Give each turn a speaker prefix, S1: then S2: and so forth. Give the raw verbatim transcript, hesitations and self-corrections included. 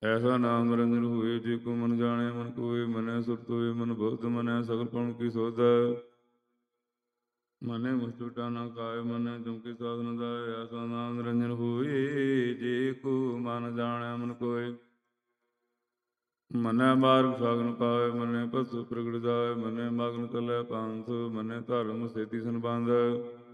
S1: ਐਸਾ ਨਾਮ ਨਿਰੰਜਨ ਹੋਏ, ਜੇ ਕੋ ਮਨ ਜਾਣੇ ਮਨ ਕੋਏ, ਮਨੈ ਸੁਰਤ ਹੋਏ ਮਨ ਬਹੁਤ ਮਨੈ ਸਗਲ ਪਉ ਕੀ ਸੋਧ। ਮਨੈ ਮੁਸਟਾ ਨਾ ਕਾਇ, ਮਨੈ ਤੁਮਕੀ ਸਾਧ ਨ ਜਾਏ, ਐਸਾ ਨਾਮ ਨਿਰੰਜਨ ਹੋਏ, ਜੇ ਕੋ ਮਨ ਜਾਣੈ ਮਨ ਕੋਏ। ਮਨੈ ਮਾਰਗ ਸਾਗਨ ਪਾਵੇ, ਮਨੈ ਪਸੁ ਪ੍ਰਗਟ ਜਾਏ, ਮਨੈ ਮਗਨ ਤਲੈ ਪੰਥ, ਮਨੈ ਧਰਮ ਸੇਤੀ ਸੰਬੰਧ।